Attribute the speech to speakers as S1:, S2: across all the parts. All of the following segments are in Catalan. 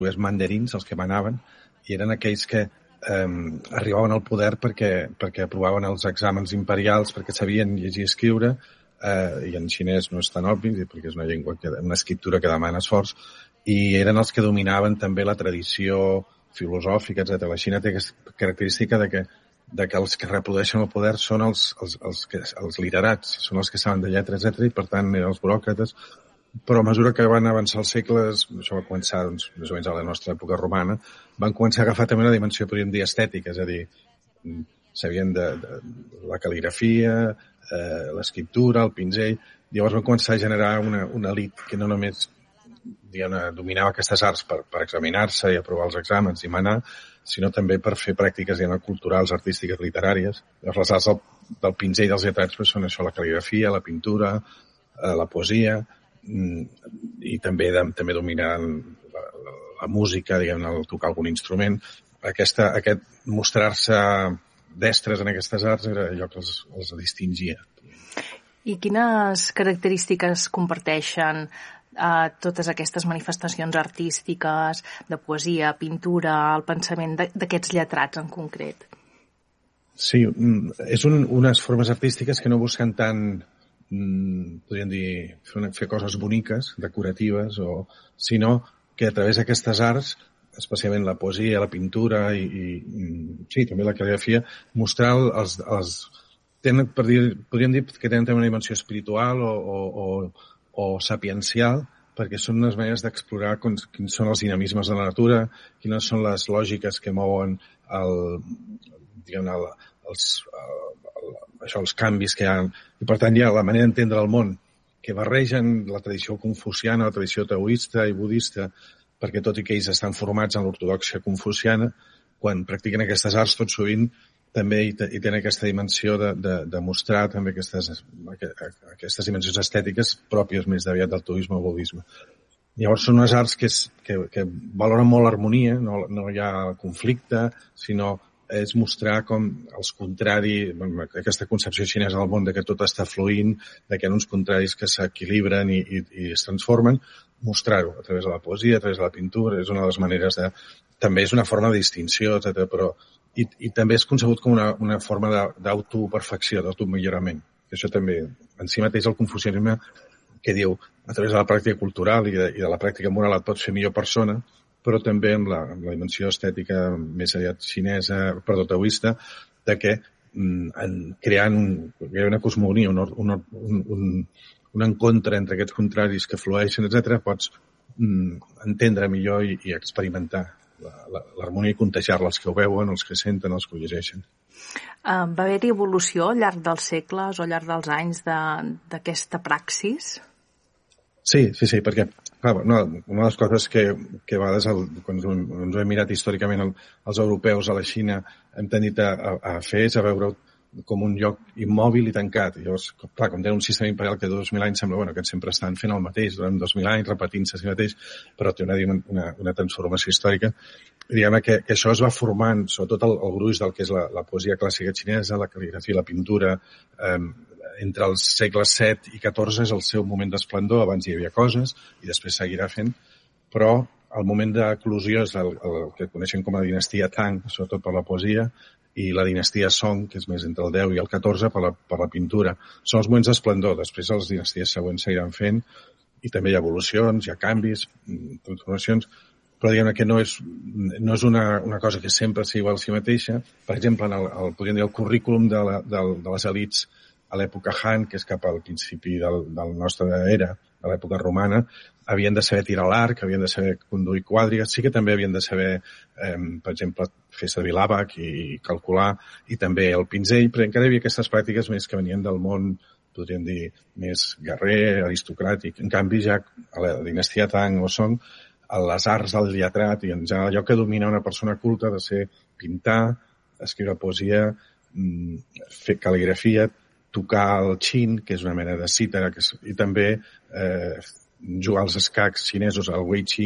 S1: mandarins els que manaven, i eren aquells que arribaven al poder perquè aprovaven els exàmens imperials, perquè sabien llegir i escriure, i en xinès no és tan obvi, perquè és una llengua, una escriptura que demana esforç, i eren els que dominaven també la tradició filosòfica, etc. La Xina té aquesta característica de que els que reprodueixen el poder són els literats, són els que saben de lletra, etc. I per tant eren els buròcrates. Però a mesura que van avançar els segles, això va començar més o menys a la nostra època romana, van començar a agafar també una dimensió, podríem dir, estètica, és a dir, sabien de la cal·ligrafia, l'escriptura, el pinzell. Llavors van començar a generar una elit que no només dominava aquestes arts per examinar-se i aprovar els exàmens i manar, sinó també per fer pràctiques culturals, artístiques, literàries. Llavors les arts del pinzell dels lletrats són això, la cal·ligrafia, la pintura, la poesia, i també dominant la música, el tocar algun instrument. Aquest mostrar-se destres en aquestes arts era allò que els distingia.
S2: I quines característiques comparteixen totes aquestes manifestacions artístiques, de poesia, pintura, el pensament d'aquests lletrats en concret?
S1: Sí, és unes formes artístiques que no busquen tant, podríem dir, fer coses boniques, decoratives, sinó que a través d'aquestes arts, especialment la poesia, la pintura i sí, també la cal·ligrafia, mostrar podríem dir que tenen una dimensió espiritual o sapiencial, perquè són unes maneres d'explorar quins són els dinamismes de la natura, quines són les lògiques que mouen els canvis que hi ha. I per tant hi ha la manera d'entendre el món que barregen la tradició confuciana, la tradició taoista i budista, perquè tot i que ells estan formats en l'ortodoxia confuciana, quan practiquen aquestes arts tot sovint també hi tenen aquesta dimensió de mostrar també aquestes dimensions estètiques pròpies més aviat del taoisme o budisme. Llavors són unes arts que valoren molt l'harmonia, no hi ha conflicte, sinó és mostrar com els contraris, aquesta concepció xinesa del món de que tot està fluint, de que hi ha uns contraris que s'equilibren i es transformen, mostrar-ho a través de la poesia, a través de la pintura, és una de les maneres també és una forma de distinció, etc. Però i també és concebut com una forma d'autoperfecció, d'automillorament. Això també, en si mateix el confucianisme que diu, a través de la pràctica cultural i de la pràctica moral et pots fer millor persona, però també amb la dimensió estètica més aviat xinesa, taoista, de que creant una cosmogonia, un encontre entre aquests contraris que flueixen, etc., pots entendre millor i experimentar l'harmonia i contagiar-la, els que ho veuen, els que senten, els que ho llegeixen.
S2: Va haver-hi evolució al llarg dels segles o al llarg dels anys d'aquesta praxis?
S1: Sí, perquè clar, una de les coses que a vegades, quan ens ho hem mirat històricament els europeus a la Xina, hem tendit a fer és a veure com un lloc immòbil i tancat. Llavors, clar, com tenen un sistema imperial que 2.000 anys sembla que sempre estan fent el mateix, durant 2.000 anys, repetint-se a si mateix, però té una transformació històrica. Diguem que això es va formant, sobretot el gruix del que és la poesia clàssica xinesa, la cal·ligrafia i la pintura, entre els segles VII i XIV és el seu moment d'esplendor, abans hi havia coses i després seguirà fent, però el moment d'eclosió és el que coneixem com a dinastia Tang, sobretot per la poesia, i la dinastia Song, que és més entre el 10 i el 14, per la pintura. Són els moments d'esplendor, després les dinasties següents seguiran fent, i també hi ha evolucions, hi ha canvis, transformacions, però diguem que no és una cosa que sempre sigui igual a si mateixa. Per exemple, podríem dir el currículum de les elits a l'època Han, que és cap al principi del nostre era, a l'època romana, havien de saber tirar l'arc, havien de saber conduir quadrigues, sí que també havien de saber, per exemple, fer servir l'àbac i calcular, i també el pinzell, però encara hi havia aquestes pràctiques més que venien del món, podríem dir, més guerrer, aristocràtic. En canvi, ja a la dinastia Tang o Song, a les arts del lletrat i en general allò que domina una persona culta ha de ser pintar, escriure poesia, fer cal·ligrafia, tocar el xin, que és una mena de cítara, i també jugar als escacs xinesos, al wei qi.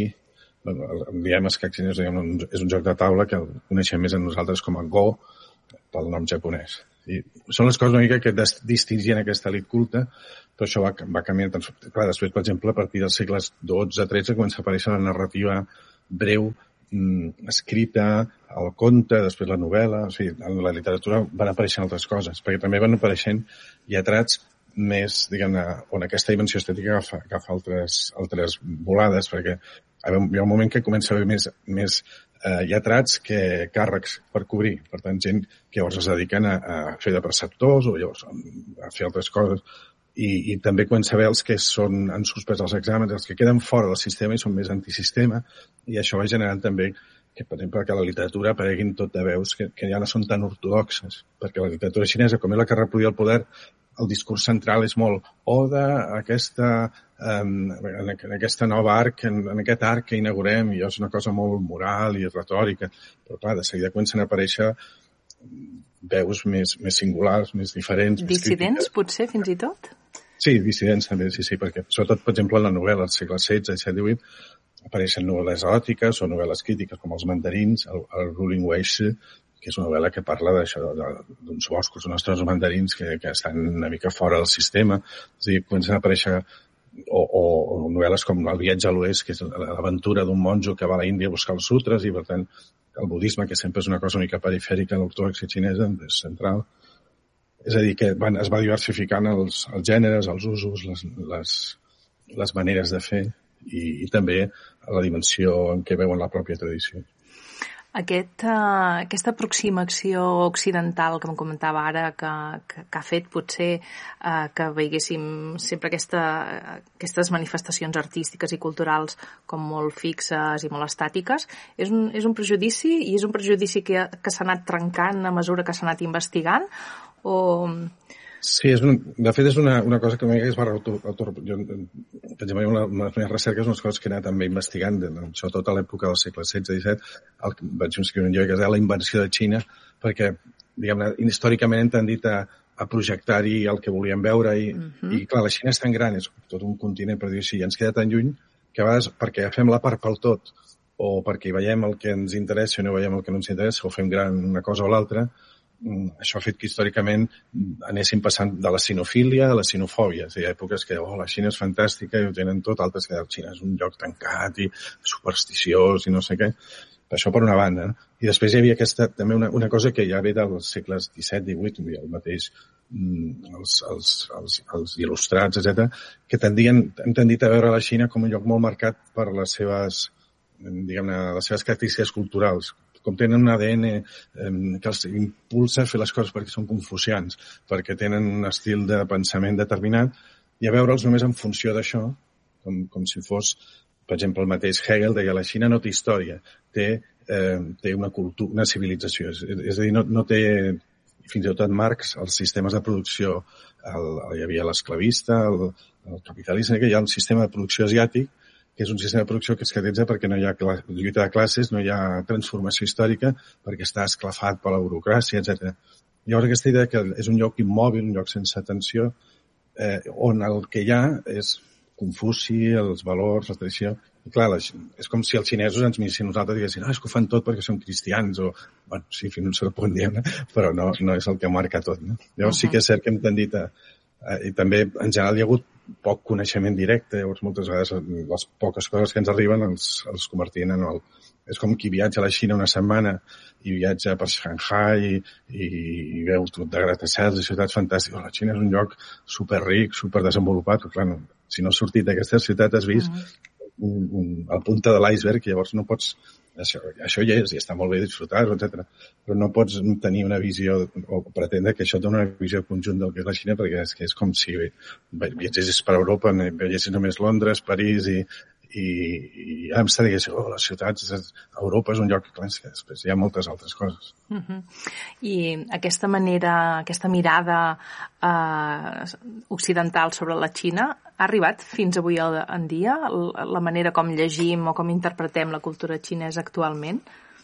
S1: Diem escacs xinesos, és un joc de taula que el coneixem més a nosaltres com a Go, pel nom japonès. I són les coses una mica que distingien aquesta elit culta, però això va canviant. Clar, després, per exemple, a partir dels segles XII-XIII comença a aparèixer la narrativa breu, escrita, el conte, després la novel·la, o sigui, en la literatura van apareixent altres coses, perquè també van apareixent lletrats més, diguem-ne, on aquesta dimensió estètica agafa altres volades, perquè hi ha un moment que comença a haver més lletrats que càrrecs per cobrir. Per tant, gent que llavors es dediquen a fer de preceptors o llavors a fer altres coses. I també comença a haver els que han suspès els exàmens, els que queden fora del sistema i són més antisistema, i això va generant també que, per exemple, que la literatura apareguin tot de veus que ja no són tan ortodoxes, perquè la literatura xinesa, com és la que reproduïa el poder, el discurs central és molt oda en aquesta nova arc, en aquest arc que inaugurem, i és una cosa molt moral i retòrica, però clar, de seguida comencen a aparèixer veus més singulars, més diferents.
S2: Dissidents, potser, fins i tot?
S1: Sí, dissidents també, sí, perquè sobretot, per exemple, en la novel·la del segle XVI, XVII, XVIII, apareixen novel·les eròtiques o novel·les crítiques, com Els mandarins, el Ruling Weishi, que és una novel·la que parla d'això, d'uns boscos, uns nostres mandarins que estan una mica fora del sistema. És a dir, comencen a aparèixer o novel·les com El viatge a l'oest, que és l'aventura d'un monjo que va a l'Índia a buscar els sutres, i per tant el budisme, que sempre és una cosa una mica perifèrica a l'ortodoxia xinesa, és central. És a dir, que es va diversificant els gèneres, els usos, les maneres de fer i també la dimensió en què veuen la pròpia tradició.
S2: Aquesta aproximació occidental que em comentava ara, que ha fet potser que veiéssim sempre aquestes manifestacions artístiques i culturals com molt fixes i molt estàtiques, és un prejudici, i és un prejudici que s'ha anat trencant a mesura que s'ha anat investigant?
S1: Sí, de fet és una cosa que es va per exemple, una de les meves recerques, unes coses que he anat també investigant, sobretot a l'època del segle XVI i XVII, vaig escriure un llibre que es deia La invenció de Xina, perquè, diguem-ne, històricament hem tendit a projectar-hi el que volíem veure i clar, la Xina és tan gran, és tot un continent, per dir així, i ens queda tan lluny que a vegades perquè fem la part pel tot o perquè hi veiem el que ens interessa i no veiem el que no ens interessa, o fem gran una cosa o l'altra, això ha fet que històricament anéssim passant de la sinofília a la sinofòbia. Hi ha èpoques que la Xina és fantàstica i ho tenen tot, altres que la Xina és un lloc tancat i supersticiós i no sé què. Això per una banda. I després hi havia també una cosa que ja ve dels segles XVII, XVIII, el mateix els il·lustrats, etc., que han tendit a veure la Xina com un lloc molt marcat per les seves característiques culturals, com tenen un ADN que els impulsa a fer les coses perquè són confucians, perquè tenen un estil de pensament determinat, i a veure'ls només en funció d'això, com si fos, per exemple, el mateix Hegel deia, la Xina no té història, té una cultura, una civilització, és a dir, no té, fins i tot en Marx, els sistemes de producció, hi havia l'esclavista, el capitalisme, que hi ha un sistema de producció asiàtic, que és un sistema de producció que es caracteritza perquè no hi ha lluita de classes, no hi ha transformació històrica, perquè està esclafat per la burocràcia, etc. Llavors aquesta idea que és un lloc immòbil, un lloc sense atenció, on el que hi ha és Confuci, els valors, la tradició. I clar, és com si els xinesos ens miressin nosaltres i diguessin, és que ho fan tot perquè són cristians, o, bueno, sí, fins un cert punt diem, però no és el que marca tot, no? Llavors sí que és cert que hem tendit i també, en general, hi ha hagut poc coneixement directe, llavors moltes vegades les poques coses que ens arriben els convertien en és com qui viatja a la Xina una setmana i viatja per Shanghai i veu tot de gratacels i ciutats fantàstiques. La Xina és un lloc superric, superdesenvolupat, però clar, si no has sortit d'aquesta ciutat has vist el punta de l'iceberg i llavors no pots... Això hi és, i està molt bé disfrutar-ho, etc. Però no pots tenir una visió o pretendre que això dona una visió conjunt del que és la Xina, perquè és com si viatgessis per Europa, veiessis només Londres, París i Amsterdam, i diguessis, les ciutats, Europa és un lloc, clar, que després hi ha moltes altres coses.
S2: I aquesta mirada occidental sobre la Xina ha arribat fins avui en dia, la manera com llegim o com interpretem la cultura xinesa actualment?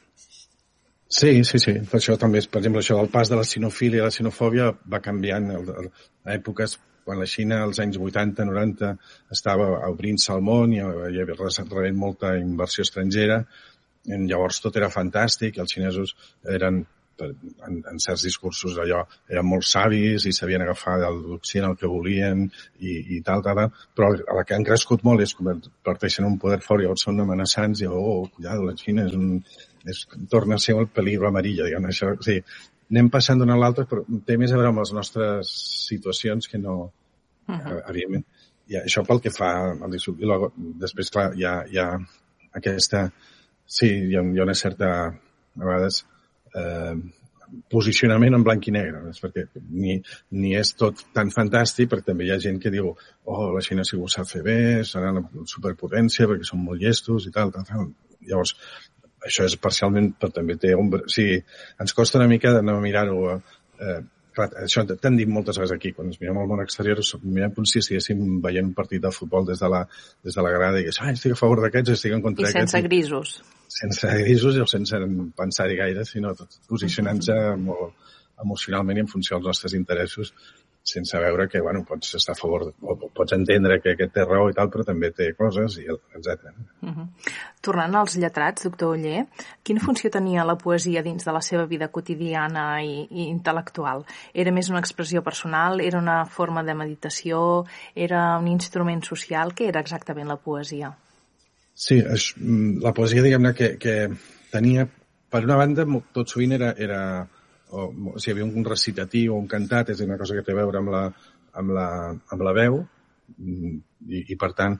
S1: Sí. Per això també, per exemple, això del pas de la sinofília a la sinofòbia va canviant a èpoques quan la Xina als anys 80-90 estava obrint-se al món i hi havia rebent molta inversió estrangera, llavors tot era fantàstic, els xinesos eren en certs discursos allò eren molt savis i sabien agafar de l'Occident el que volien i tal, però a la que han crescut molt es converteixen en un poder fort, llavors són amenaçants i cuidado, la Xina torna a ser el peligro amarillo, diguem, això, o sigui, anem passant d'una a l'altra, però té més a veure amb les nostres situacions que no, evidentment. I això pel que fa al discurs. I després, clar, hi ha aquesta... Sí, hi ha una certa, a vegades, posicionament en blanc i negre, perquè ni és tot tan fantàstic, perquè també hi ha gent que diu la Xina sí que ho sap fer bé, serà una superpotència perquè són molt llestos i tal. Llavors, això és parcialment, però també té ombra. O sigui, ens costa una mica d'anar a mirar-ho. Clar, això t'han dit moltes vegades aquí, quan ens mirem al món exterior, mirem com si estiguéssim veient un partit de futbol des de la grada i estic a favor d'aquests, estic en contra d'aquests.
S2: I sense grisos.
S1: Sense grisos o sense pensar-hi gaire, sinó posicionant-se molt emocionalment i en funció dels nostres interessos, sense veure que, pots estar a favor, o pots entendre que aquest té raó i tal, però també té coses, etc.
S2: Tornant als lletrats, doctor Oller, quina funció tenia la poesia dins de la seva vida quotidiana i intel·lectual? Era més una expressió personal? Era una forma de meditació? Era un instrument social? Què era exactament la poesia?
S1: Sí, la poesia, diguem-ne, que tenia, per una banda, tot sovint era o si hi havia un recitatiu o un cantat, és una cosa que té a veure amb la veu, i per tant,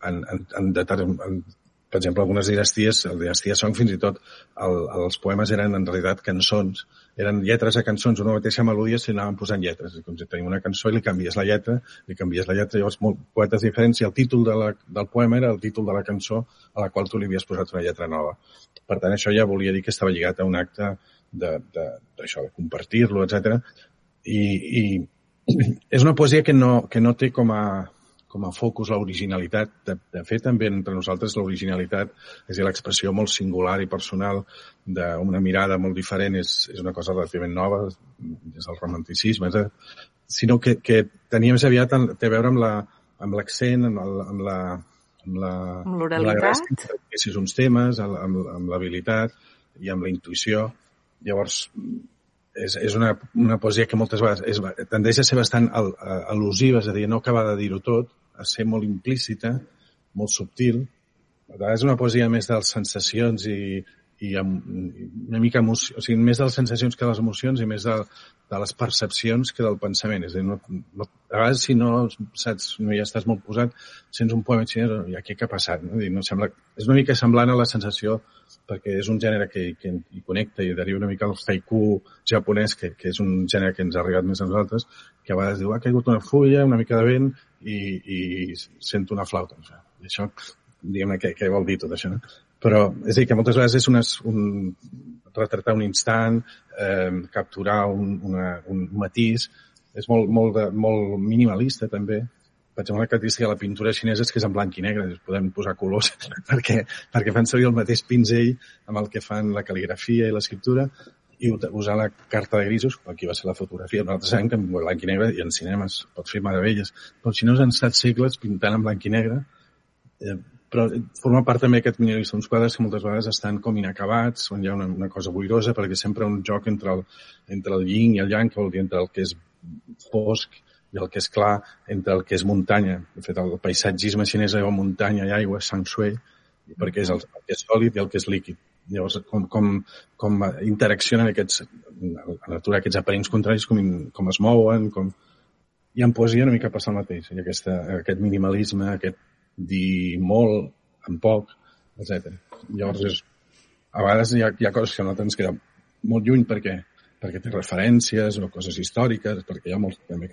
S1: per exemple, algunes dinasties, la dinastia Song, fins i tot, els poemes eren en realitat cançons, eren lletres a cançons, una mateixa melodia s'hi anaven posant lletres, com si tenim una cançó i li canvies la lletra, llavors poetes diferents, i el títol del poema era el títol de la cançó a la qual tu li havies posat una lletra nova. Per tant, això ja volia dir que estava lligat a un acte d'això, de compartir-lo, etc. I és una poesia que no té com a focus l'originalitat. De fet, també entre nosaltres l'originalitat, és a dir, l'expressió molt singular i personal d'una mirada molt diferent és una cosa relativament nova, des del romanticisme, etc. Sinó que tenia més aviat té a veure amb l'accent, amb
S2: l'oralitat,
S1: amb uns temes, amb l'habilitat i amb la intuïció. Llavors, és una poesia que moltes vegades tendeix a ser bastant al·lusiva, és a dir, no acaba de dir-ho tot, a ser molt implícita, molt subtil. A vegades és una poesia més de les sensacions i una mica emoció, o sigui, més de les sensacions que de les emocions i més de les percepcions que del pensament. És a dir, a vegades si no saps, no hi estàs molt posat, sents un poema xinès i aquí què ha passat? No? És una mica semblant a la sensació, perquè és un gènere que hi connecta i deriva una mica al haiku japonès, que és un gènere que ens ha arribat més a nosaltres, que a vegades diu, ha caigut una fulla, una mica de vent i sento una flauta. I això, diguem-ne, què vol dir tot això, no? Però, és a dir, que moltes vegades és retratar un instant, capturar un matís, és molt minimalista també. Per exemple, la característica de la pintura xinesa és que és en blanc i negre, podem posar colors perquè fan servir el mateix pinzell amb el que fan la cal·ligrafia i l'escriptura i usar la carta de grisos, com aquí va ser la fotografia. Nosaltres sabem que en blanc i negre i en cinema es pot fer meravelles, però els xinesos han estat segles pintant en blanc i negre, però forma part també aquest minimalisme, uns quadres que moltes vegades estan com inacabats, on hi ha una cosa boirosa, perquè sempre un joc entre el yin i el yang, que vol dir entre el que és fosc i el que és clar, entre el que és muntanya. De fet, el paisatgisme xinès és muntanya i aigua, shang shui, perquè és el que és sòlid i el que és líquid. Llavors, com interaccionen la natura, aquests aparells contraris, com es mouen, i en poesia una mica passa el mateix. I aquest minimalisme, aquest dir molt, en poc, etc. Llavors, a vegades hi ha coses que a nosaltres ens queden molt lluny perquè té referències o coses històriques, perquè hi ha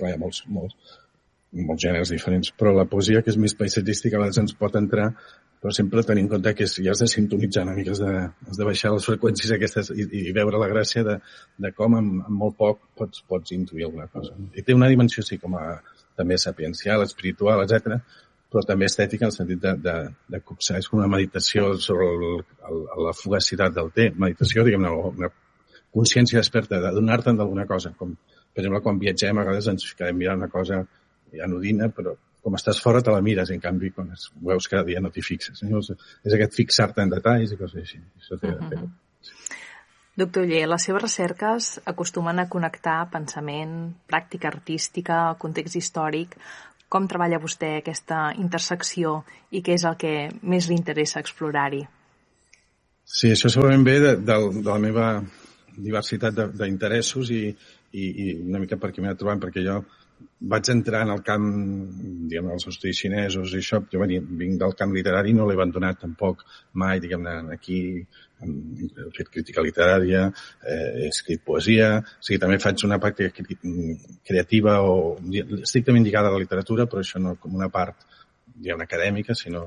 S1: molts gèneres diferents. Però la poesia, que és més paisatgística, a vegades ens pot entrar, però sempre tenint en compte que si has de sintonitzar una mica, has de baixar les freqüències aquestes i veure la gràcia de com amb molt poc pots intuir alguna cosa. I té una dimensió així com també sapiencial, espiritual, etc., però també estètica en el sentit de copsar. És com una meditació sobre la fugacitat del temps. Meditació, diguem-ne, una consciència desperta, d'adonar-te'n d'alguna cosa. Com, per exemple, quan viatgem, a vegades ens quedem mirant una cosa anodina, però com estàs fora te la mires, i en canvi, quan ho veus cada dia no t'hi fixes. És aquest fixar-te en detalls i coses així. Això té.
S2: Doctor Oller, les seves recerques acostumen a connectar pensament, pràctica artística, context històric. Com treballa vostè aquesta intersecció i què és el que més li interessa explorar-hi?
S1: Sí, això segurament ve de la meva diversitat d'interessos i una mica per què m'he trobat, perquè jo vaig entrar en el camp, diguem, dels estudis xinesos i això, jo vinc del camp literari i no l'he abandonat tampoc mai, diguem-ne, aquí he fet crítica literària, he escrit poesia, o sigui, també faig una pràctica creativa o estrictament lligada a la literatura, però això no com una part, diguem, acadèmica, sinó...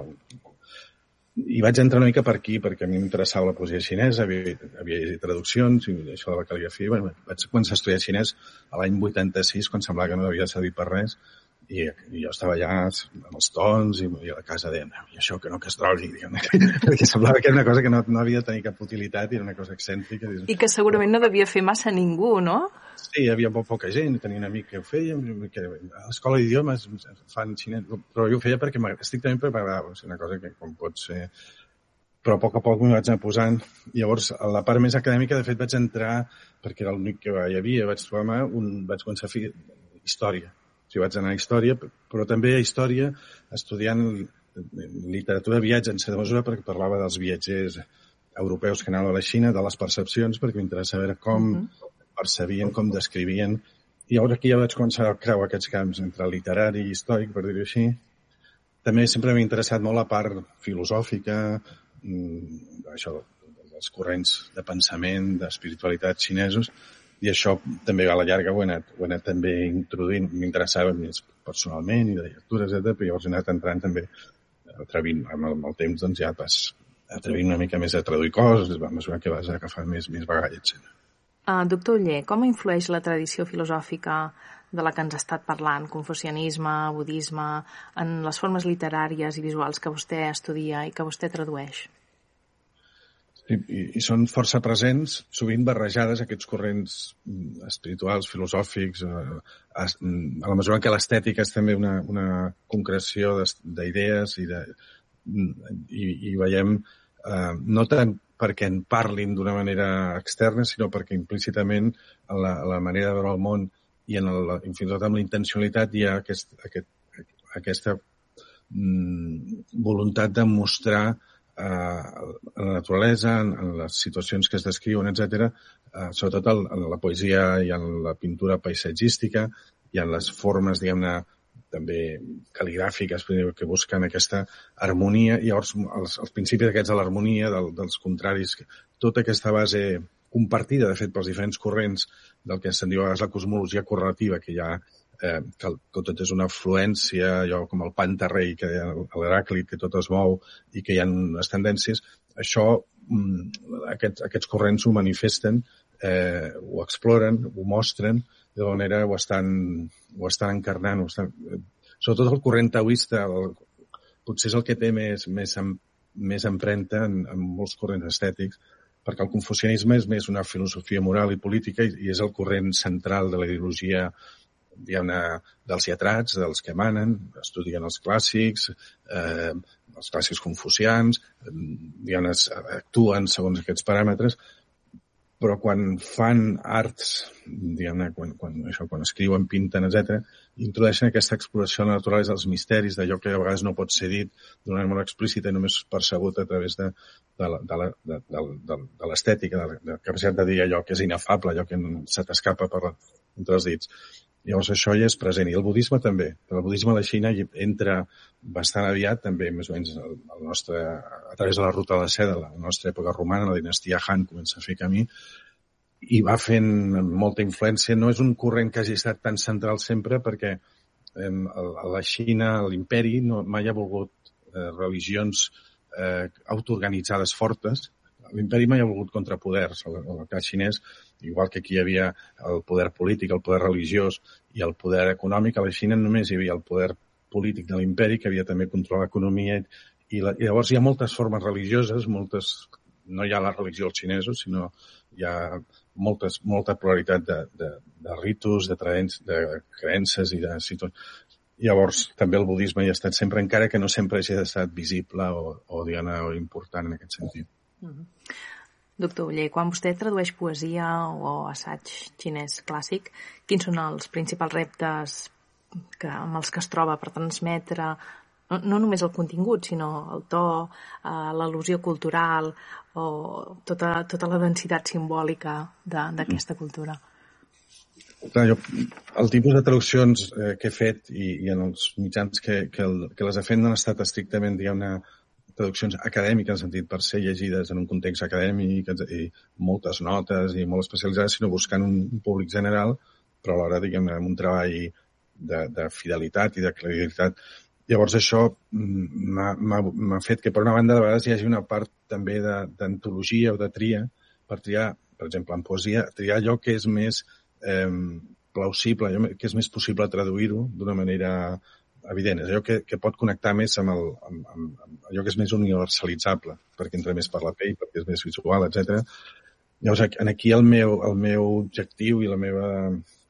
S1: I vaig entrar una mica per aquí, perquè a mi m'interessava la poesia xinesa, havia llegit traduccions i això de la cal·ligrafia. Bueno, vaig començar a estudiar xinès a l'any 86, quan semblava que no havia servit per res, i jo estava allà amb els tons i a la casa dèiem, i això que no que es drogui, perquè semblava que era una cosa que no havia de tenir cap utilitat i era una cosa excèntrica.
S2: I que segurament no devia fer massa ningú, no?
S1: Sí, hi havia molt poca gent, tenia un amic que ho feia, que a l'escola d'idiomes fan xinès, però jo ho feia perquè estrictament perquè m'agradava, és una cosa que com pot ser... Però a poc m'hi vaig anar posant. Llavors, a la part més acadèmica, de fet, vaig entrar, perquè era l'únic que hi havia, vaig començar a fer història. O sigui, vaig anar a història, però també a història estudiant literatura de viatge en certa mesura, perquè parlava dels viatgers europeus que anaven a la Xina, de les percepcions, perquè m'interessa veure com percebien, com descrivien. I llavors aquí ja vaig començar a creuar aquests camps entre literari i històric, per dir-ho així. També sempre m'ha interessat molt la part filosòfica, això dels corrents de pensament, d'espiritualitat xinesos, i això també a la llarga ho he anat també introduint, m'interessava més personalment i de lectures, etc., però llavors he anat entrant també, atrevint amb el temps, doncs ja vas atrevint una mica més a traduir coses, a mesura que vas agafant més bagall, etc.
S2: Doctor Oller, com influeix la tradició filosòfica de la que ens ha estat parlant, confucianisme, budisme, en les formes literàries i visuals que vostè estudia i que vostè tradueix?
S1: I són força presents, sovint barrejades aquests corrents espirituals, filosòfics, a la mesura que l'estètica és també una concreció d'idees i veiem no tant perquè en parlin d'una manera externa, sinó perquè implícitament en la manera de veure el món i fins i tot amb la intencionalitat hi ha aquesta voluntat de mostrar en la naturalesa, en les situacions que es descriuen, etc., sobretot en la poesia i en la pintura paisatgística i en les formes, diguem-ne, també cal·ligràfiques que busquen aquesta harmonia. I llavors els principis aquests de l'harmonia, dels contraris, tota aquesta base compartida, de fet, pels diferents corrents del que se'n diu a vegades la cosmologia correlativa, que hi ha que tot és una fluència, allò com el panterrei, que hi ha l'Heràclit, que tot es mou i que hi ha unes tendències, això, aquests corrents ho manifesten, ho exploren, ho mostren, de manera ho estan encarnant. Sobretot el corrent taoista potser és el que té més empremta en molts corrents estètics, perquè el confucianisme és més una filosofia moral i política i és el corrent central de la ideologia, diguem-ne, dels lletrats, dels que emanen, estudien els clàssics confucians, diguem-ne, actuen segons aquests paràmetres, però quan fan arts, diguem-ne, quan escriuen, pinten, etc., introdueixen aquesta exploració de la naturalesa, dels misteris, d'allò que a vegades no pot ser dit d'una manera molt explícita i només percebut a través de l'estètica, de la capacitat de dir allò que és inefable, allò que se t'escapa entre els dits. Llavors això ja és present. I el budisme també. El budisme a la Xina entra bastant aviat, també més o menys a través de la ruta de la seda, la nostra època romana, la dinastia Han comença a fer camí, i va fent molta influència. No és un corrent que hagi estat tan central sempre, perquè a la Xina, l'imperi, mai ha volgut religions autoorganitzades fortes. L'imperi mai ha volgut contrapoders. En el cas xinès, igual que aquí hi havia el poder polític, el poder religiós i el poder econòmic, a la Xina només hi havia el poder polític de l'imperi, que havia també controlat l'economia, i llavors hi ha moltes formes religioses, no hi ha la religió als xinesos, sinó hi ha molta pluralitat de ritus, de creences i de situacions. Llavors, també el budisme hi ha estat sempre, encara que no sempre hagi estat visible o important en aquest sentit.
S2: Doctor Oller, quan vostè tradueix poesia o assaig xinès clàssic, quins són els principals reptes amb els que es troba per transmetre no només el contingut, sinó el to, l'al·lusió cultural o tota la densitat simbòlica d'aquesta cultura?
S1: Clar, el tipus de traduccions que he fet i en els mitjans que les he fet no han estat estrictament, diguem-ne, traduccions acadèmiques, en sentit per ser llegides en un context acadèmic i moltes notes i molt especialitzades, sinó buscant un públic general, però alhora, diguem-ne, amb un treball de fidelitat i de credibilitat. Llavors això m'ha fet que, per una banda, de vegades hi hagi una part també d'antologia o de tria, per triar, per exemple, en poesia, triar allò que és més plausible, allò que és més possible traduir-ho d'una manera evident. És allò que pot connectar més amb allò que és més universalitzable, perquè entra més per la pell, perquè és més visual, etc. Llavors, aquí el meu objectiu i la meva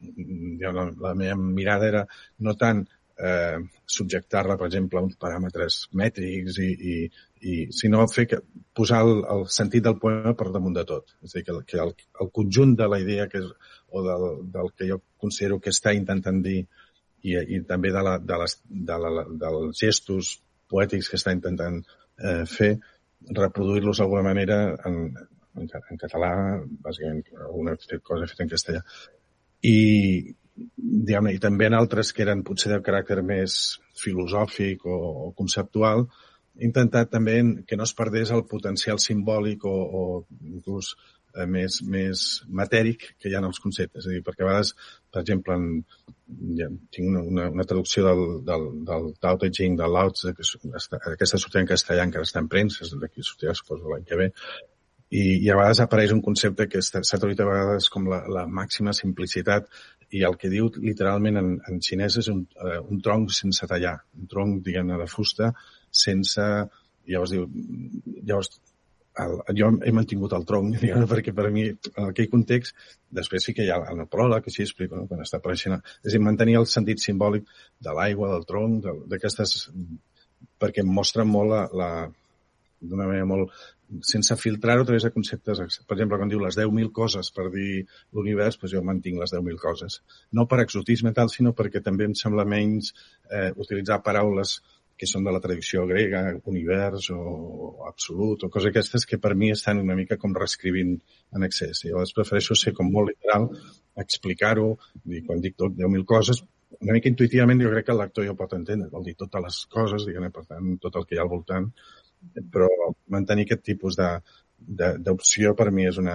S1: mirada era no tant subjectar-la, per exemple, a uns paràmetres mètrics sinó posar el sentit del poema per damunt de tot. És a dir, que el conjunt de la idea o del que jo considero que està intentant dir i també dels gestos poètics que està intentant fer, reproduir-los d'alguna manera en català, bàsicament alguna cosa feta en castellà. I també en altres que eren potser de caràcter més filosòfic o conceptual, he intentat també que no es perdés el potencial simbòlic o inclús més matèric que hi ha en els conceptes. És a dir, perquè a vegades, per exemple, tinc una traducció del Tao Te Ching, del Lao Tse, aquesta sortida en castellà encara està en premsa, d'aquí sortirà, suposo, l'any que ve, i a vegades apareix un concepte que s'ha traduït a vegades com la màxima simplicitat, i el que diu literalment en xinès és un tronc sense tallar, un tronc, diguem-ne, de fusta, sense... Llavors diu... Jo he mantingut el tronc, diguem-ne, perquè per mi, en aquell context, després sí que hi ha el pròleg, que així explico, no? Quan està apareixent... És a dir, mantenir el sentit simbòlic de l'aigua, del tronc, d'aquestes... perquè em mostra molt d'una manera molt... sense filtrar-ho a través de conceptes. Per exemple, quan diu les 10.000 coses per dir l'univers, doncs jo mantinc les 10.000 coses. No per exotisme tal, sinó perquè també em sembla menys utilitzar paraules que són de la tradició grega, univers o absolut, o coses aquestes que per mi estan una mica com reescrivint en excés. I llavors prefereixo ser com molt literal, explicar-ho, quan dic tot 10.000 coses, una mica intuïtivament jo crec que el lector ja ho pot entendre, vol dir totes les coses, diguem-ne, per tant, tot el que hi ha al voltant, però mantenir aquest tipus d'opció per mi és una...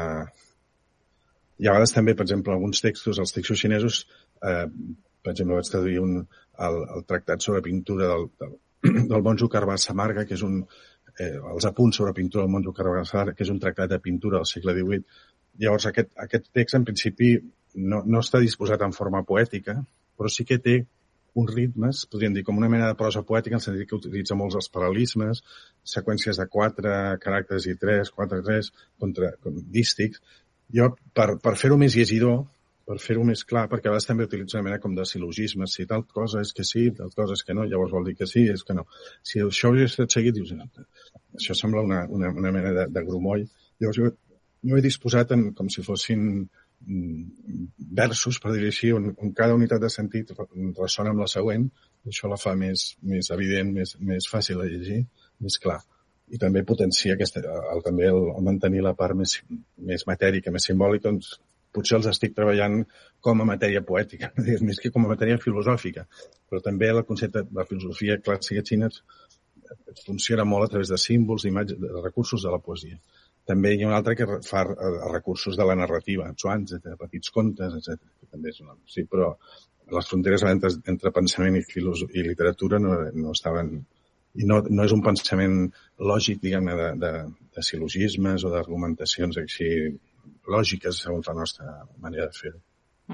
S1: I a vegades també, per exemple, alguns textos, els textos xinesos, per exemple, vaig traduir el tractat sobre pintura del monjo Carvalsamarga, que és els apunts sobre pintura del monjo Carvalsamarga, que és un tractat de pintura del segle XVIII. Llavors, aquest text, en principi, no està disposat en forma poètica, però sí que té uns ritmes, podríem dir, com una mena de prosa poètica, en el sentit que utilitza molts els paral·lelismes, seqüències de 4 caràcters i 4-3, dístics. Jo, per fer-ho més llegidor, per fer-ho més clar, perquè a vegades també utilitzo una mena com de silogismes, si tal cosa és que sí, tal cosa és que no, llavors vol dir que sí, és que no. Si això hagués estat seguit, dius, això sembla una mena de grumoll. Llavors jo he disposat com si fossin versos, per dir-ho així, on cada unitat de sentit ressona amb la següent, i això la fa més evident, més fàcil de llegir, més clar. I també potencia també el mantenir la part més matèrica, més simbòlica, doncs potser els estic treballant com a matèria poètica, més que com a matèria filosòfica, però també el concepte de la filosofia clàssica xina funciona molt a través de símbols, d'imatges, de recursos de la poesia. També hi ha un altre que fa recursos de la narrativa, xuans, petits contes, etc. També és sí, però les fronteres entre pensament i literatura no estaven... I no és un pensament lògic, diguem-ne, de silogismes o d'argumentacions així lògiques, segons la nostra manera de fer-ho.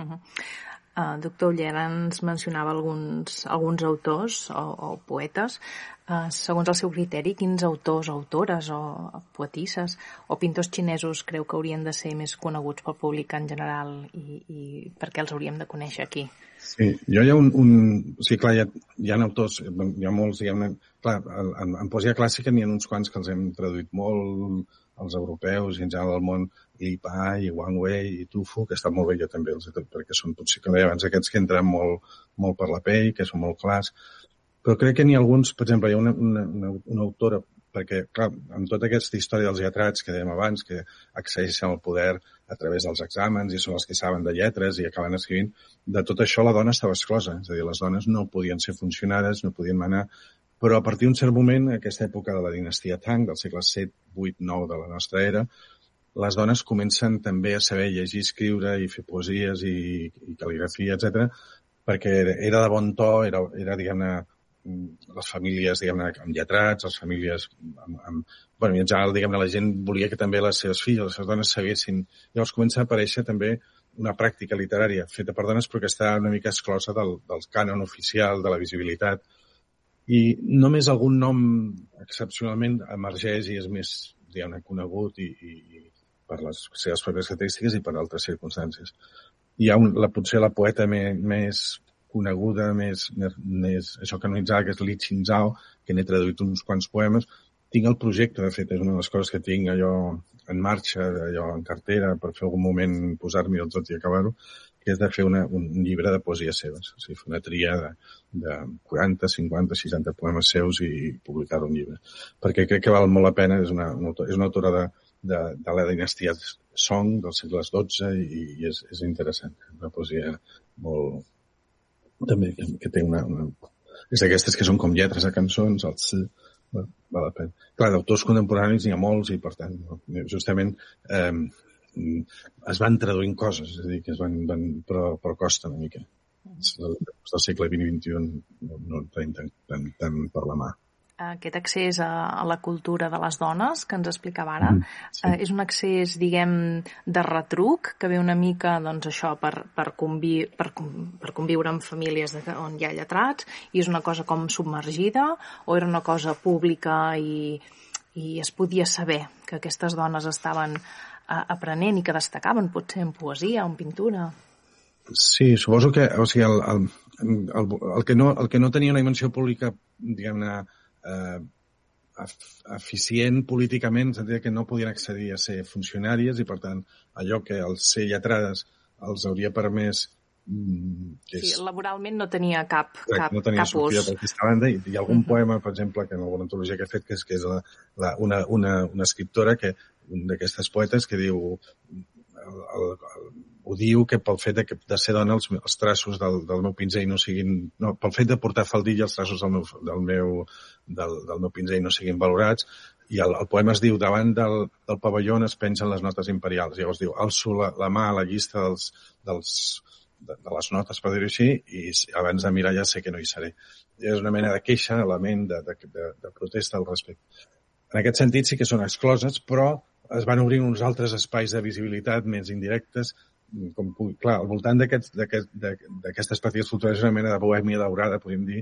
S2: Doctor Oller, ens mencionava alguns autors o poetes. Segons el seu criteri, quins autors, autores o poetisses o pintors xinesos creu que haurien de ser més coneguts pel públic en general i per què els hauríem de conèixer aquí?
S1: Sí, hi ha sí, clar, hi ha autors, hi ha molts, clar, en poesia clàssica n'hi ha uns quants que els hem traduït molt els europeus i en general del món, Li Pai, Wang Wei i Tu Fu, que estan molt bé jo també, perquè són potser, com deia abans, aquests que entren molt per la pell, que són molt clars. Però crec que n'hi ha alguns, per exemple, hi ha una autora, perquè, clar, amb tota aquesta història dels lletrats que dèiem abans, que accedeixen al poder a través dels exàmens i són els que saben de lletres i acaben escrivint, de tot això la dona estava exclosa. És a dir, les dones no podien ser funcionaris, no podien manar, però a partir d'un cert moment, aquesta època de la dinastia Tang, del segle VII, VIII, IX de la nostra era, les dones comencen també a saber llegir, escriure i fer poesies i cal·ligrafia, etc, perquè era de bon to, era diguem-ne, les famílies, diguem-ne, amb lletrats, les famílies bueno, i en general, diguem-ne, la gent volia que també les seves filles, les seves dones sabessin. Llavors comença a aparèixer també una pràctica literària feta per dones però que està una mica exclosa del cànon oficial, de la visibilitat. I només algun nom excepcionalment emergeix i és més, diguem-ne, conegut i per les seves pròpies característiques i per altres circumstàncies. Hi ha potser la poeta més coneguda, més això canonitzada, que és Li Qingzhao, que n'he traduït uns quants poemes. Tinc el projecte, de fet, és una de les coses que tinc allò en marxa, allò en cartera, per fer algun moment posar-m'hi el tot i acabar-ho, que és de fer un llibre de poesies seves. O sigui, fer una tria de 40, 50, 60 poemes seus i publicar un llibre. Perquè crec que val molt la pena, és una autora de la dinastia Song dels segles XII i és interessant. Una poesia molt... també que té una... És d'aquestes que són com lletres a cançons, el C, val la pena. Clar, d'autors contemporanis n'hi ha molts i, per tant, justament es van traduint coses, és a dir, que però costa una mica. Del segle XX i XXI no tenim tant per la mà.
S2: Aquest accés a la cultura de les dones que ens explicava ara,
S1: sí.
S2: És un accés, diguem, de retruc, que ve una mica, doncs, això, per conviure en famílies on hi ha lletrats, i és una cosa com submergida, o era una cosa pública i es podia saber que aquestes dones estaven aprenent i que destacaven, potser en poesia o en pintura?
S1: Sí, suposo que, o sigui, el que no tenia una dimensió pública, diguem-ne, eficient políticament, és a dir, que no podien accedir a ser funcionàries i, per tant, allò que els ser lletrades els hauria permès...
S2: Sí, laboralment no tenia cap
S1: no tenia sortida
S2: ús.
S1: per aquesta banda. Hi ha algun poema, per exemple, que en alguna antologia que he fet, que és una escriptora, d'aquestes poetes, que diu... ho diu que pel fet de ser dona els traços del meu pinzell no siguin... No, pel fet de portar faldilla els traços del meu pinzell no siguin valorats, i el poema es diu davant del pavelló on es pengen les notes imperials. Llavors diu, alço la mà a la llista de les notes, per dir-ho així, i abans de mirar ja sé que no hi seré. És una mena de queixa, element de protesta al respecte. En aquest sentit sí que són excloses, però es van obrint uns altres espais de visibilitat més indirectes, com, clar, al voltant d'aquestes pràctiques culturals és una mena de bohèmia daurada, podríem dir,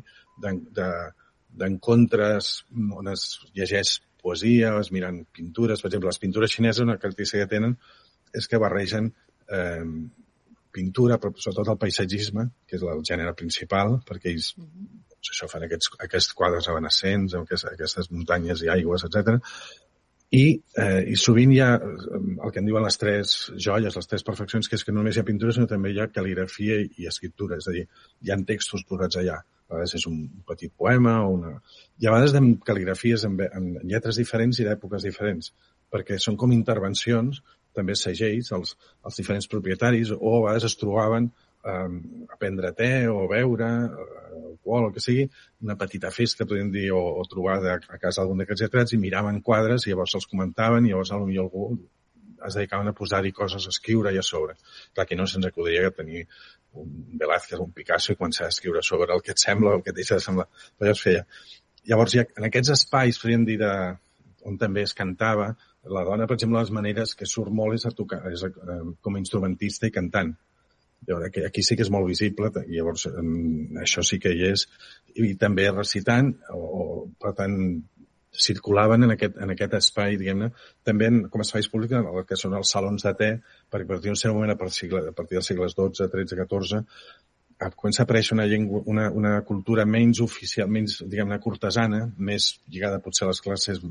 S1: d'encontres on es llegeix poesia, es miren pintures. Per exemple, les pintures xineses, una característica que tenen és que barregen pintura, però sobretot el paisatgisme, que és el gènere principal, perquè ells això fan aquests quadres evanescents, aquestes muntanyes i aigües, etc. I sovint hi ha el que en diuen les tres joies, les tres perfeccions, que és que no només hi ha pintura, sinó també hi ha cal·ligrafia i escriptura, és a dir, hi ha textos posats allà. A vegades és un petit poema i a vegades amb cal·ligrafies en lletres diferents i d'èpoques diferents, perquè són com intervencions, també segells, els diferents propietaris, o a vegades es trobaven a prendre te o a beure, alcohol, el que sigui, una petita festa, podríem dir, o trobada a casa d'algun d'aquests lletrats, i miraven quadres i llavors els comentaven i llavors potser algú es dedicaven a posar-hi coses a escriure i a sobre. Clar, que no se'ns acudiria tenir un Velázquez o un Picasso i començar a escriure sobre el que et sembla o el que et deixa de semblar. Però ja es feia. Llavors, en aquests espais, podríem dir, on també es cantava, la dona, per exemple, les maneres que surt molt és a tocar, com a instrumentista i cantant. Aquí sí que és molt visible, i llavors això sí que hi és, i també recitant, per tant, circulaven en aquest espai, diguem-ne, també com a espais públics, que són els salons de te, perquè a partir d'un cert moment, a partir dels segles XII, XIII, XIV, comença a aparèixer una cultura menys oficial, menys, diguem-ne, cortesana, més lligada potser a les classes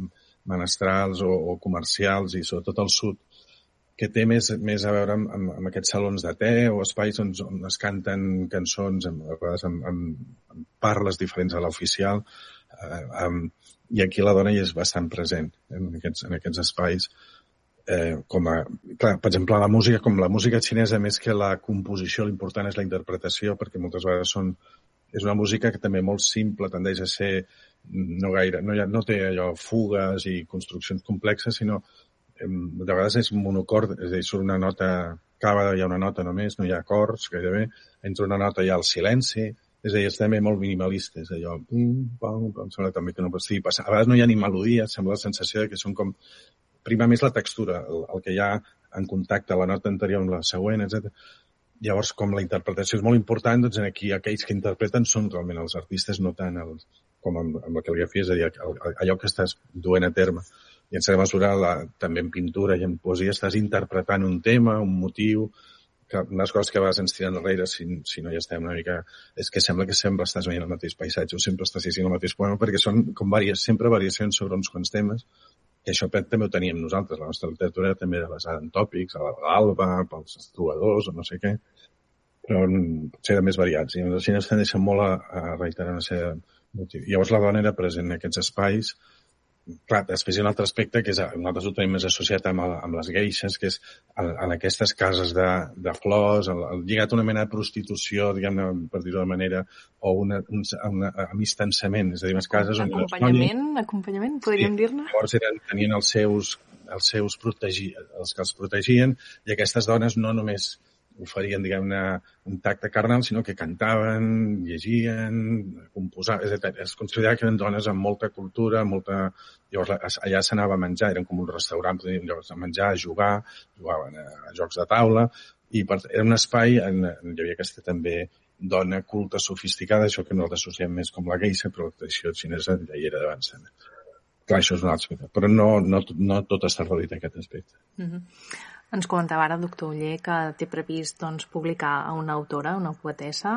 S1: menestrals o comercials, i sobretot al sud, que té més a veure amb aquests salons de te o espais on es canten cançons, a vegades amb parles diferents a l'oficial, i aquí la dona hi és bastant present en aquests espais. Clar, per exemple, la música xinesa, més que la composició, l'important és la interpretació, perquè moltes vegades és una música que també molt simple, tendeix a ser no té allò fugues i construccions complexes, sinó de vegades és monocord, és a dir, surt una nota, hi ha una nota només, no hi ha acords gairebé, entre una nota hi ha el silenci, és a dir, és també molt minimalista, és allò, em sembla també que no pot estar passant. A vegades no hi ha ni melodia, sembla la sensació que són com prima més la textura, el que hi ha en contacte la nota anterior amb la següent, etc. Llavors, com la interpretació és molt important, doncs aquí aquells que interpreten són realment els artistes, no tant com amb la cal·ligrafia, és a dir, allò que estàs duent a terme. I en certa mesura, també en pintura i en poesia, estàs interpretant un tema, un motiu, que unes coses que a vegades ens tiren enrere si no hi estem una mica... És que sembla que sempre estàs veient el mateix paisatge o sempre estàs llegint el mateix poema, perquè són com sempre variacions sobre uns quants temes. I això també ho teníem nosaltres. La nostra literatura era també basada en tòpics, a l'alba, pels trobadors o no sé què, però potser eren més variats. I les xines tendeixen molt a reiterar una sèrie de motius. Llavors la dona era present en aquests espais. Clar, després hi ha un altre aspecte que nosaltres ho tenim més associat amb les geixes, que és en aquestes cases de flors, lligat a una mena de prostitució, diguem-ne, per dir-ho de manera, o un amistançament, és a dir, unes cases on...
S2: Acompanyament, podríem dir-ne?
S1: Llavors tenien els que els protegien, i aquestes dones no només oferien, diguem-ne, un tacte carnal, sinó que cantaven, llegien, composaven, és a dir, es considerava que eren dones amb molta cultura, Llavors allà s'anava a menjar, eren com un restaurant, podíem llocs a menjar, a jugar, jugaven a jocs de taula, i era un espai on hi havia aquesta també dona culta, sofisticada, això que nosaltres associem més com la geisha, però la tradició xinesa ja hi era d'abans també. Clar, això és un altre aspecte, però no tot està reduït a aquest aspecte.
S2: Ens comentava ara, doctor Oller, que té previst publicar a una autora, una poetessa.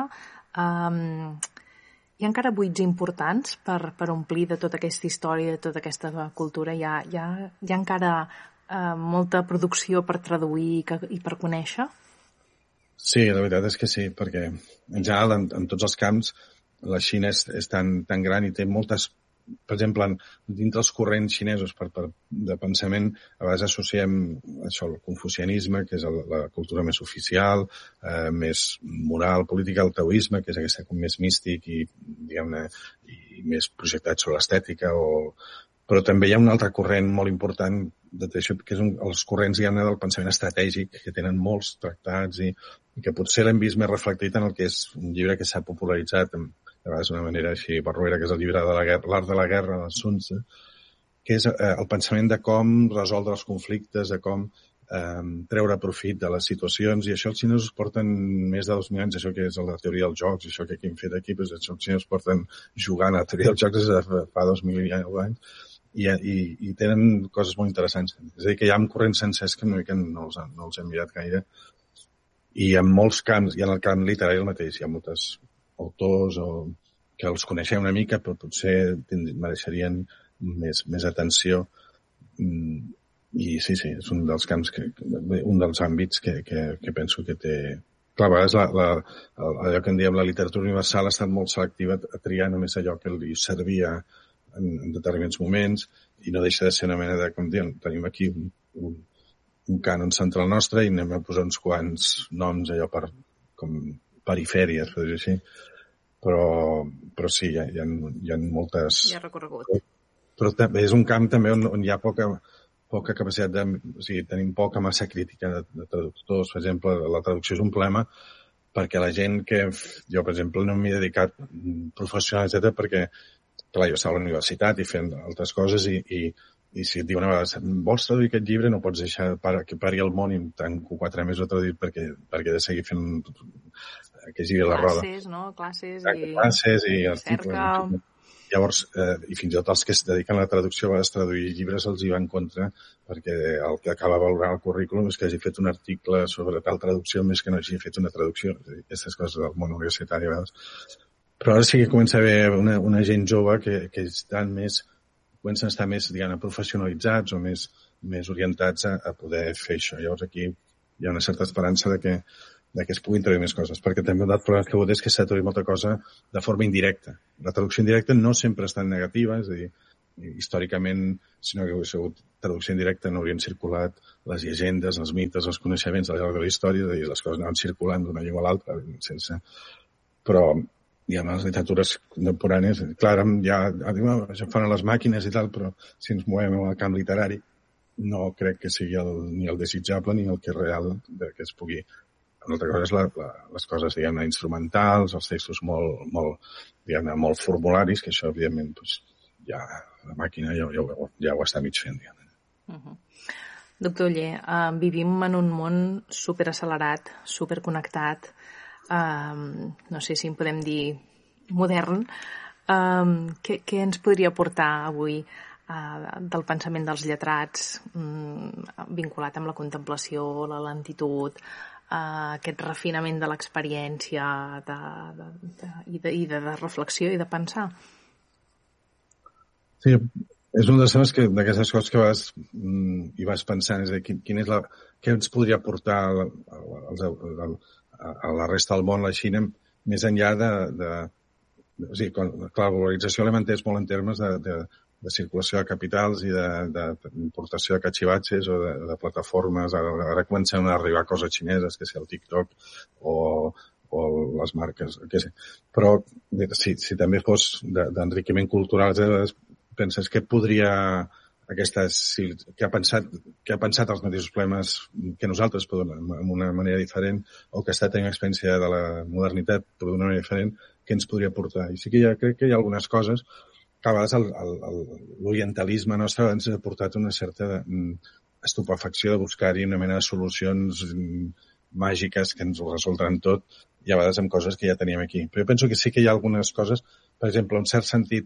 S2: Hi ha encara buits importants per omplir de tota aquesta història, de tota aquesta cultura? Hi ha encara molta producció per traduir i per conèixer?
S1: Sí, la veritat és que sí, perquè en general, en tots els camps, la Xina és tan gran i té moltes... Per exemple, dintre els corrents xinesos de pensament, a vegades associem això, el confucianisme, que és la cultura més oficial, més moral, política, el taoisme, que és aquest com més místic i, diguem-ne, i més projectat sobre l'estètica. Però també hi ha un altre corrent molt important de això, que és els corrents, diguem-ne, del pensament estratègic, que tenen molts tractats i que potser l'hem vist més reflectit en el que és un llibre que s'ha popularitzat a vegades d'una manera així barroera, que és el llibre de l'art de la guerra, de Sun Tzu, que és el pensament de com resoldre els conflictes, de com treure profit de les situacions, i això els xinesos porten més de 2.000 anys, això que és la teoria dels jocs, això que hem fet aquí, doncs això els xinesos porten jugant a la teoria dels jocs des de fa 2.000 anys, i tenen coses molt interessants. És a dir, que hi ha corrents sencers que no els hem mirat gaire, i en molts camps, i en el camp literari el mateix, hi ha moltes autors que els coneixem una mica, però potser mereixerien més atenció. I sí, és un dels camps, un dels àmbits que penso que té... Clar, a vegades allò que en diem la literatura universal ha estat molt selectiva a triar només allò que li servia en determinats moments, i no deixa de ser una mena de, com diem, tenim aquí un cànon central nostre i anem a posar uns quants noms allò com perifèries, per dir així, però sí, hi ha moltes...
S2: Hi ha recorregut.
S1: Però també és un camp també on hi ha poca capacitat o sigui, tenim poca massa crítica de traductors. Per exemple, la traducció és un problema perquè la gent que... Jo, per exemple, no m'he dedicat professional, etc., perquè, clar, jo estava a la universitat i fent altres coses i si et diuen a vegades, vols traduir aquest llibre, no pots deixar que pari el món i em tanco 4 mesos a traduir perquè he de seguir fent que giri la roda.
S2: Classes
S1: i articles. Llavors, i fins i tot els que es dediquen a la traducció a traduir llibres els hi va en contra, perquè el que acaba valorant el currículum és que hagi fet un article sobre tal traducció més que no hagi fet una traducció. És a dir, aquestes coses del món universitari a vegades. Però ara sí que comença a haver una gent jove que estan més comencen a estar més, diguem, professionalitzats o més orientats a poder fer això. Llavors aquí hi ha una certa esperança de que es puguin traduir més coses, perquè també un dels problemes que he hagut és que s'ha traduït molta cosa de forma indirecta. La traducció indirecta no sempre està negativa, és a dir, històricament, si no hagués sigut traducció indirecta, no haurien circulat les llegendes, els mites, els coneixements al llarg de la història, és a dir, les coses anaven circulant d'una llengua a l'altra, sense... Però, diguem, les literatures contemporànies, clar, ja això fan les màquines i tal, però si ens movem al camp literari, no crec que sigui ni el desitjable ni el que és real que es pugui. Una altra cosa és les coses, diguem-ne, instrumentals, els textos molt formularis, que això, evidentment, doncs, ja la màquina ja ho està mig fent, diguem-ne.
S2: Doctor Oller, vivim en un món superaccelerat, superconnectat, no sé si en podem dir modern. Què ens podria aportar avui del pensament dels lletrats vinculat amb la contemplació, la lentitud, aquest refinament de l'experiència i de reflexió i de pensar?
S1: Sí, és una d'aquestes coses que vas pensant, és a dir, què ens podria aportar a la resta del món, la Xina, més enllà o sigui, clar, la globalització l'hem molt en termes de circulació de capitals i d'importació de cachivatges o de plataformes. Ara comencem a arribar coses xineses, que sigui el TikTok o les marques, què sé. Però si també fos d'enriquiment cultural, penses què podria què ha pensat els mateixos problemes que nosaltres, però d'una manera diferent, o que està tenint experiència de la modernitat, però d'una manera diferent, què ens podria aportar? I sí que crec que hi ha algunes coses que a vegades l'orientalisme nostre ens ha portat una certa estupefacció de buscar-hi una mena de solucions màgiques que ens ho resoldran tot, i a vegades amb coses que ja teníem aquí. Però jo penso que sí que hi ha algunes coses, per exemple, un cert sentit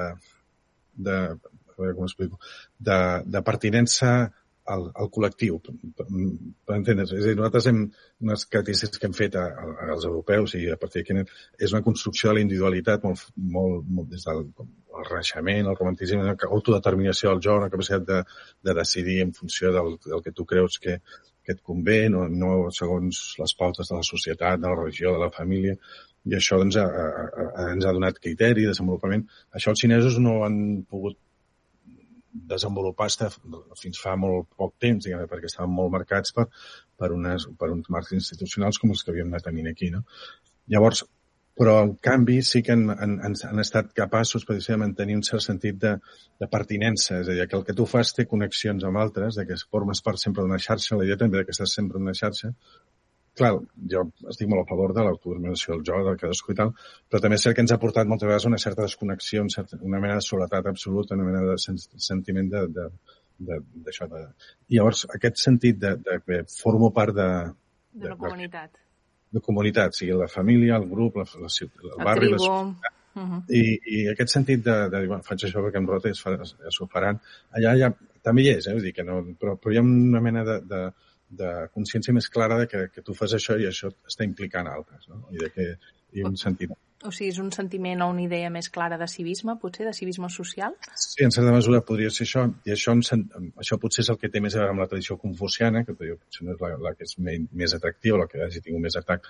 S1: de pertinença al col·lectiu, per entendre's. És a dir, nosaltres unes característiques que hem fet als europeus i a partir d'aquí és una construcció de la individualitat molt des del Renaixement, el romanticisme, l'autodeterminació del jo, la capacitat de decidir en funció del que tu creus que et convé, no segons les pautes de la societat, de la religió, de la família, i això doncs, ens ha donat criteri, desenvolupament. Això els xinesos no han pogut desenvolupar fins fa molt poc temps, diguem, perquè estaven molt marcats per uns marcs institucionals com els que havíem anat tenint aquí, no? Llavors, però en canvi sí que han estat capaços de mantenir un cert sentit de pertinença, és a dir, que el que tu fas té connexions amb altres, que formes part sempre d'una xarxa, la idea també que estàs sempre en una xarxa. Clar, jo estic molt a favor de l'autodeterminació del jo, del cadascú i tal, però també és cert que ens ha portat moltes vegades una certa desconnexió, una mena de soledat absoluta, una mena de sentiment d'això. I llavors, aquest sentit de que formo part
S2: de la comunitat.
S1: De comunitat, sigui la família, el grup, el barri, la societat. I aquest sentit de dir, bueno, faig això perquè em rota i s'ho faran, allà també hi és, vull dir que no, però hi ha una mena de consciència més clara de que tu fas això i això està implicant altres, no? I un sentit.
S2: O sigui, és un sentiment o una idea més clara de civisme, potser, de civisme social?
S1: Sí, en certa mesura podria ser això, i això potser és el que té més a veure amb la tradició confuciana, que potser no és la que és més atractiva, la que hagi tingut més atac.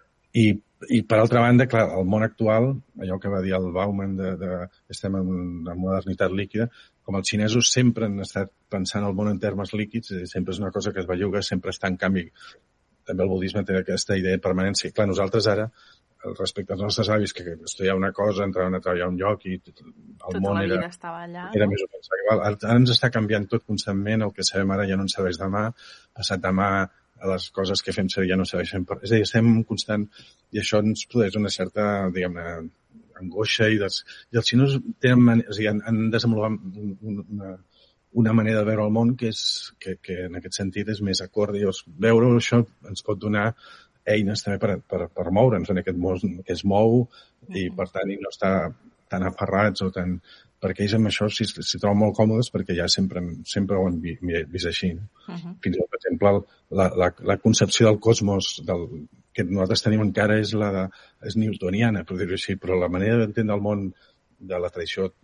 S1: I per altra banda, clar, el món actual, allò que va dir el Bauman estem en una modernitat líquida, com els xinesos sempre han estat pensant el món en termes líquids, sempre és una cosa que es belluga, sempre està en canvi. També el budisme té aquesta idea de permanència. Clar, nosaltres ara, respecte als nostres avis, que estudiar una cosa, entrar a treballar a un lloc i el món era més o menys igual. Ara ens està canviant tot constantment, el que sabem ara ja no ens serveix demà, passat demà a les coses que fem servir ja no serveixen per... És a dir, estem en constant... I això ens produeix una certa, diguem-ne, angoixa i els xinesos han desenvolupat una manera de veure el món que en aquest sentit és més acord. Llavors, veure això ens pot donar eines també per moure'ns en aquest món que es mou i, per tant, i no estar tan aferrats o tan... Perquè ells amb això s'hi troben molt còmodes perquè ja sempre ho han vist així. No? Fins i tot, per exemple, la concepció del cosmos que nosaltres tenim encara és newtoniana, per dir-ho així, però la manera d'entendre el món de la tradició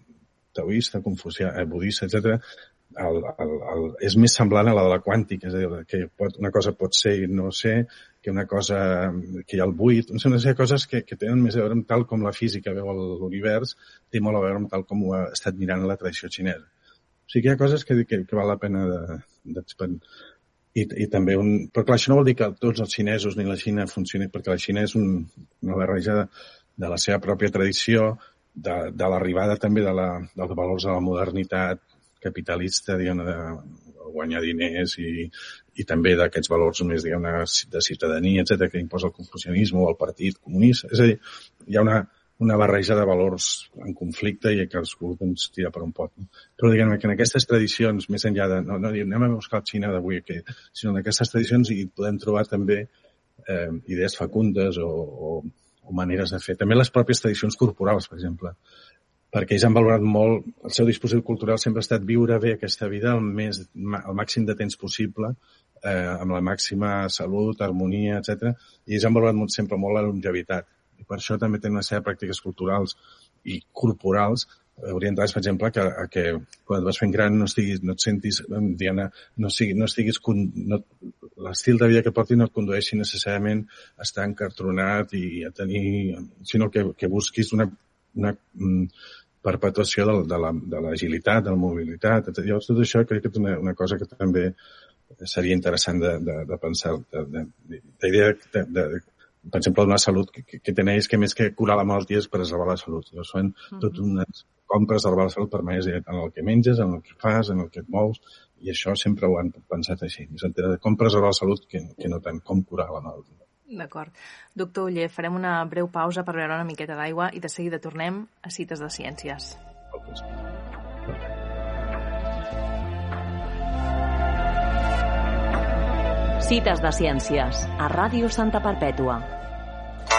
S1: taoista, budista, etc., és més semblant a la de la quàntica, és a dir, que una cosa pot ser i no ser, que una cosa que hi ha el buit, una sèrie de coses que tenen més a veure amb tal com la física veu l'univers, té molt a veure amb tal com ho ha estat mirant la tradició xinesa. O sigui que hi ha coses que val la pena d'expandir. I també però clar, això no vol dir que tots els xinesos ni la Xina funcionin, perquè la Xina és una barreja de la seva pròpia tradició, de l'arribada també dels valors de la modernitat capitalista, diguem-ne, de guanyar diners i també d'aquests valors més, diguem-ne, de ciutadania, etc., que imposa el confucianisme o el partit comunista. És a dir, hi ha una barreja de valors en conflicte i que cadascú tira per un pot. Però diguem que en aquestes tradicions, més enllà de... No anem a buscar la Xina d'avui, sinó en aquestes tradicions hi podem trobar també idees fecundes o maneres de fer. També les pròpies tradicions corporals, per exemple, perquè ells han valorat molt, el seu dispositiu cultural sempre ha estat viure bé aquesta vida el màxim de temps possible, amb la màxima salut, harmonia, etc. I ells han valorat sempre molt la longevitat. I per això també tenen una sèrie de pràctiques culturals i corporals orientades, per exemple, que quan et vas fent gran no et sentis, diguem-ne, l'estil de vida que portis no et condueixi necessàriament a estar encartronat i a tenir... sinó que busquis una perpetuació de l'agilitat, de la mobilitat. Llavors, tot això crec que és una cosa que també seria interessant de pensar. La idea, per exemple, donar salut, que tenen ells que més que curar la malaltia és preservar la salut. Llavors, fan tot unes com preservar la salut per més en el que menges, en el que fas, en el que et mous, i això sempre ho han pensat així. S'entén com preservar la salut que no tant com curar la malaltia.
S2: D'acord. Doctor Oller, farem una breu pausa per beure una miqueta d'aigua i de seguida tornem a Cites de Ciències.
S3: Cites de Ciències, a Ràdio Santa Perpètua.